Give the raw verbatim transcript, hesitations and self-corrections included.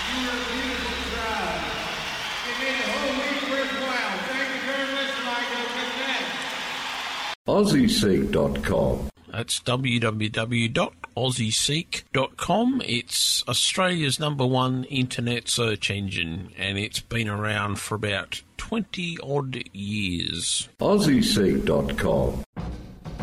You are beautiful crowd. It made a whole week worthwhile. Thank you very much, Michael. Good night. Aussie Seek dot com. That's w w w dot aussie seek dot com. It's Australia's number one internet search engine, and it's been around for about twenty odd years. Aussie Seek dot com.